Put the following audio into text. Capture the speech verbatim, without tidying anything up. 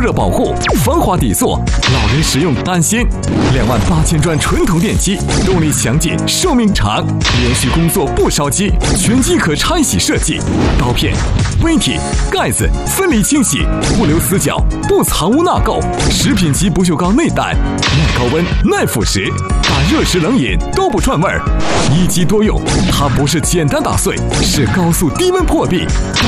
热保护，防滑底座，老人使用安心。两万八千转纯铜电机，动力强劲，寿命长，连续工作不烧机，全机可拆洗设计，刀片、微体、盖子分离清洗，不留死角，不藏污纳垢。食品级不锈钢内胆，耐高温、耐腐蚀，打热食冷饮都不串味儿。一机多用，它不是简单打碎，是高速低温破壁，高